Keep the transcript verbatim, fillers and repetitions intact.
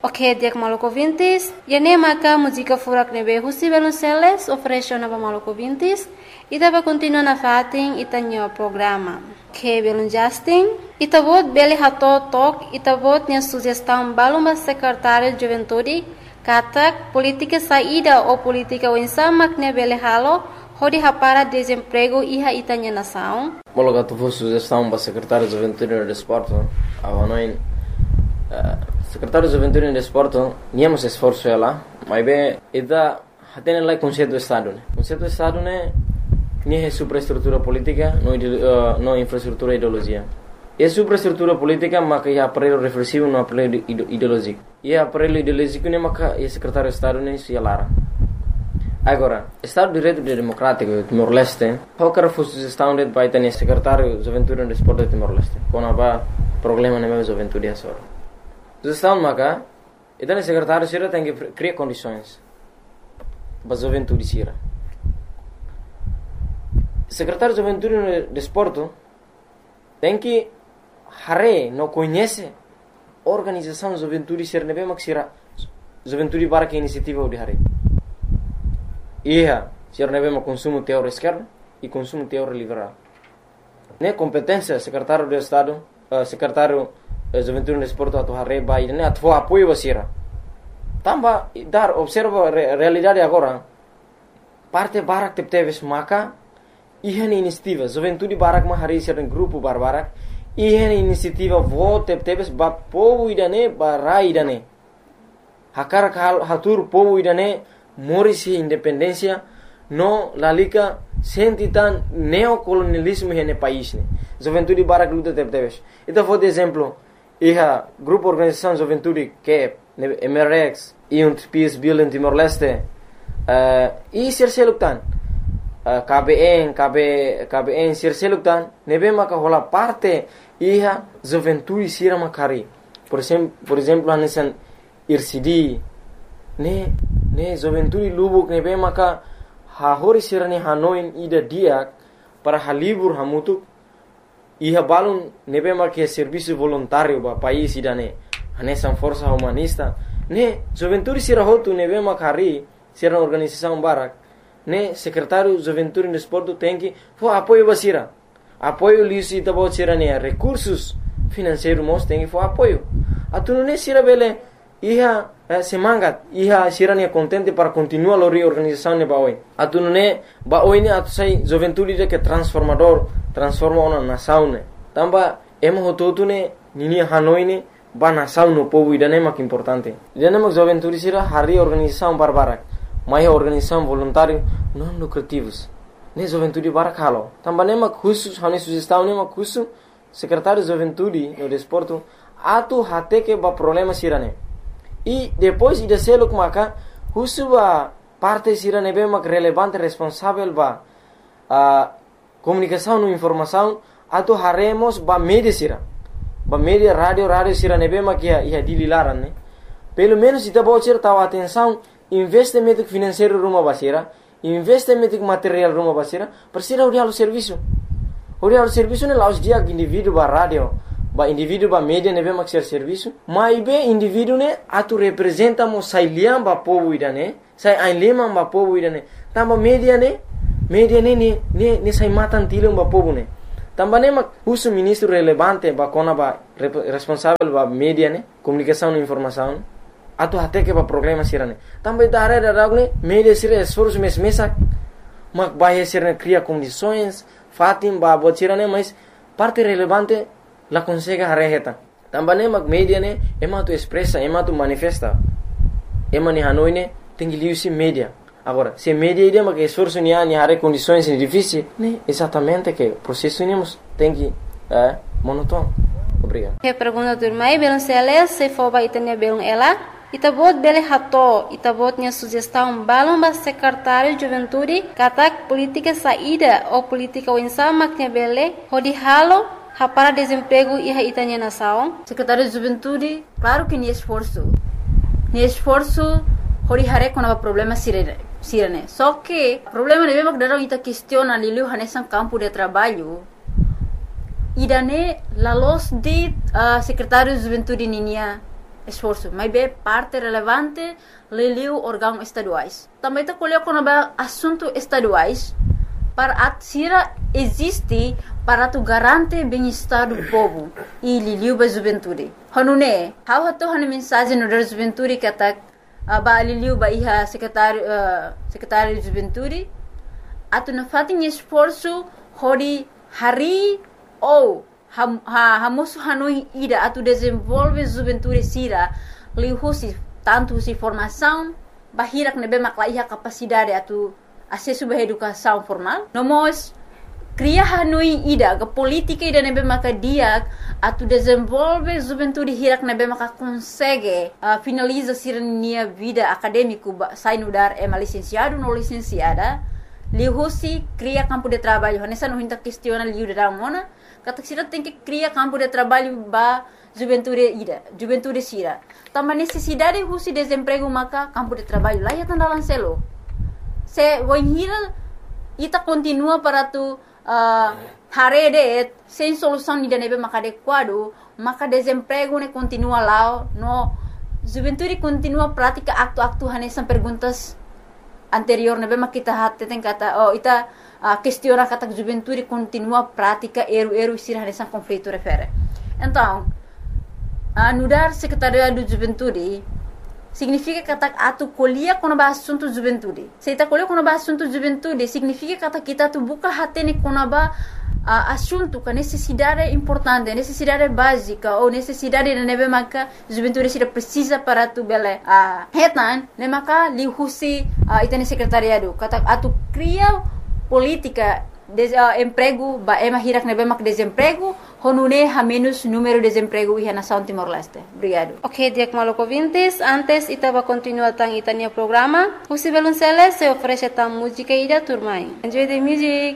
Ok, dia maluco vintis. E nem maca música furak nebe husi belunceles oferece na maluco vintis. E dava continua na fatin e tanho programa. Que belun Justin. E tabot beli hato tok e tabot nia sugestão baluma secretário de juventude katak política saída ou política wensamak ne beli halo hodi hapara desemprego iha itanya nação. Mologa tu sugestão para secretário de juventude e desporto. Avanoin secretário de juventude e desporto niamos esforço ela, mas bem ida hatene lá conceito do estado, né? Conceito do estado né nie superestrutura política, não uh, não infraestrutura ideologia. E superestrutura política maka ia aparelho reflexivo no aparelho ideológico. E aparelho ideológico ne maka ia secretário de estado ne se lara. Agora, Estado de Direito Democrático de Timor-Leste, qualquer sugestão de vai ter secretário de juventude e desporto de Timor-Leste. Quando há problema na minha juventude é só. Sugestão maka, então o secretário sira tem que criar condições para a juventude sira. Secretário de juventude e desporto tem que hare não conhece organização de juventude sira nebe mak sira juventude para que iniciativa de hare. Ia, sira nebe mak consumo teor esquerdo e consumo teor liberal. Ne competência secretário de Estado, uh, secretário de juventude e desporto atu hare vai ne atu apoio basira. Tamba dar observa re, realidade agora. Parte barak tep teves maka ihan inisiativa juventude barak ma hari sira grupo barbarak ihan inisiativa vote tep teves ba povo idane barai idane. Hakar hal hatur povo idane morisi independência no lalika sentitan neocolonialismo hene país ne. Juventude barak luta tep teves. Ita foi de exemplo iha grupo organização juventude que M R X e um Peace Bill em Timor-Leste uh, e sirseluktan uh, K B N K B K B N sirseluktan nebe maka hola parte iha juventude sira makari por exemplo por exemplo anesan I R C D ne ne juventude lubuk nebe maka ha hori sira ni hanoin ida diak para halibur hamutuk iha balun nebe maka serviço voluntário ba país idane anesan força humanista ne juventude sira hotu nebe makari sira organização barak ne secretário juventude e desporto tem que fo apoio basira apoio lisi tabo sira ne recursos financeiros mos tem que fo apoio atuno ne sira bele iha eh, semangat iha sira ne contente para continuar a reorganização ne baoi atuno ne baoi ne atu sai juventude de que transformador transforma uma nação ne tamba emo hotu ne nini hanoi ne ba nação no povo idane mak importante idane mak juventude sira hari organização barbarak mai organização voluntário não lucrativos ne juventude barak halo tamba ne mak khusus hane sugestão ne mak khusus secretário de juventude e desporto atu hate que ba problema sira ne e depois ide selo maka khusus ba parte sira ne be mak relevante responsável ba a comunicação no informação atu haremos ba media sira ba media radio radio sira nebe makia ia dililaran ne pelo menos ita bocer tawa atenção investimento financeiro rumah basira investimento material rumah basira persira urial serviço urial serviço ne laus dia indivíduo ba radio ba indivíduo ba media nebe mak ser serviço mai be indivíduo ne atu representa mo sailiam ba povo idane sai ainlema ba povo idane tamba media ne media ne ne ne, ne sai matan tilum ba povo ne também mak uso ministro relevante ba kona ba responsável ba media ne comunicação e informação atu até que ba problema sirane também da área da ragne media sira esforço mes mesa mak ba sira cria condições fatim ba botirane mas parte relevante la consegue hareheta também mak media ne ema tu expressa ema tu manifesta ema ni hanoi ne tem liusi media. Agora, se media ideia que esforço ni ani hare condições difíceis, né? Exatamente que o processo nemos tem que é monótono. Obrigado. Que pergunta do irmão, belum sele se for vai ter belum ela, itabot bele hato, itabot nya sugestão balum ba secretário de juventude, katak política saída ou política winsama que bele, hodi halo para desemprego e itanya nação. Secretário de juventude, claro que ni esforço. Ni esforço hori hare quando há problema sirene. Sirene. Só que o problema é que darão ita questiona lilu hanesan campo de trabalho. Idane la los de uh, secretário de juventude ninia esforço, mas é parte relevante liliu órgãos estaduais. Também está colhendo com assuntos estaduais para a Sira existe para tu garante bem-estar do povo e liliu ba juventude. Hanune, how hato hanu mensagem no da juventude que atak ba liliu ba iha secretário uh, secretário de juventude atu na fatin esforço hori hari ou ha, ha hamosu hanui ida atu desenvolve juventude Sira liu husi tanto husi formação bahirak nebe makla iha capacidade atu acesso à educação formal. Nós cria hanui ida ke política ida nebe maka dia atu desenvolve juventude hirak nebe maka consegue uh, finaliza sirnia vida acadêmico sai no dar é licenciado no licenciada lihusi cria campo de trabalho nessa não hinta questiona liu da mona kata sira tem que cria campo de trabalho ba juventude ida juventude sira também necessidade husi desemprego maka campo de trabalho lá ya tandalan selo se woinhira ita continua para tu uh, harede sem solução ni nebe maka adequado maka desemprego ne continua lá no juventude continua prática acto-acto hanesan perguntas anterior nebe maka kita hatte tem kata oh ita uh, questiona kata juventude continua prática eru-eru sir hanesan conflito refere então uh, nudar secretariado de juventude significa que atu colhia quando ba assunto juventude. Se ita colhia quando ba assunto juventude, significa que kita tu buka hatene quando ba uh, assunto que necessidade importante, necessidade básica ou necessidade de nebe maka juventude sira precisa para tu bele. Ah, uh, hetan, ne maka lihusi uh, itane secretariado. Kata atu cria política de uh, emprego ba ema hirak nebe mak desemprego honune ha menos número de desemprego e nação Timor-Leste. Obrigado. Ok, Diak Maluco Vintes, antes itaba continua tang itania programa. Husi Belunceles se oferece tang música ida turmai. Enjoy the music.